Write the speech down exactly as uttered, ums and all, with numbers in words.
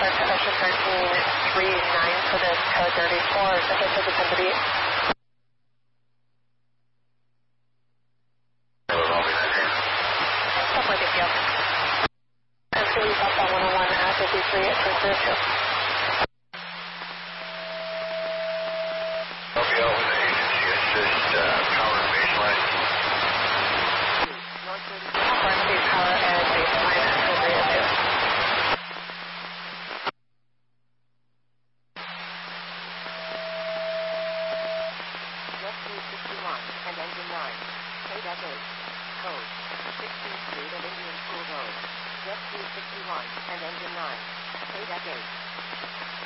Park, Ocean thirteen three nine for this Tower thirty-four, Central Circuit ten thirty-eight. Stop right here. And so we got that one oh one at fifty-three at two zero two. L B L with the agency assist, uh, power and baseline. Pharmacy power and baseline at two zero two. Jet two sixty-one and engine nine. K eight. Code sixteen Street and Indian School Road. Jet two sixty-one and engine nine. K eight.